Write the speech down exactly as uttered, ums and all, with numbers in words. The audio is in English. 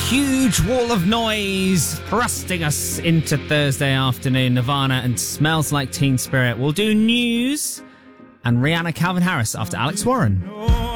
huge wall of noise thrusting us into Thursday afternoon. Nirvana and Smells Like Teen Spirit. We'll do news and Rihanna Calvin Harris after Alex Warren.